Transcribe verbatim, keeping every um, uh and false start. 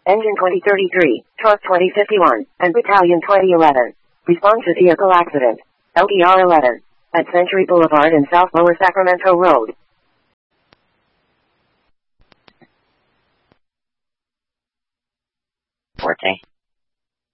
Engine twenty thirty-three, Truck twenty fifty-one, and Battalion twenty eleven. Respond to vehicle accident. L E R eleven. At Century Boulevard and South Lower Sacramento Road. Forte.